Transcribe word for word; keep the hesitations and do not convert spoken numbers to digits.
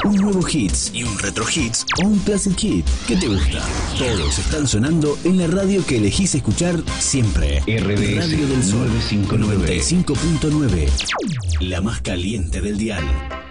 un nuevo hits y un retro hits o un classic hit. ¿Qué te gusta? Todos están sonando en la radio que elegís escuchar siempre. R D S Radio del Sol novecientos cincuenta y nueve. noventa y cinco punto nueve. La más caliente del dial.